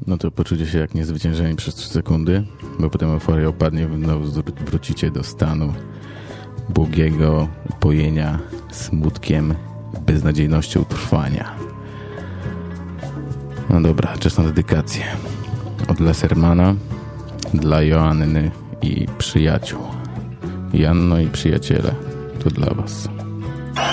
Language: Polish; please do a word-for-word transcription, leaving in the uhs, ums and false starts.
No to poczujcie się jak niezwyciężeni przez trzy sekundy, bo potem euforia opadnie, znowu wrócicie do stanu błogiego upojenia smutkiem, beznadziejnością trwania. No dobra, czas na dedykację. Od Lasermana dla Joanny i przyjaciół. Janno i przyjaciele, to dla was.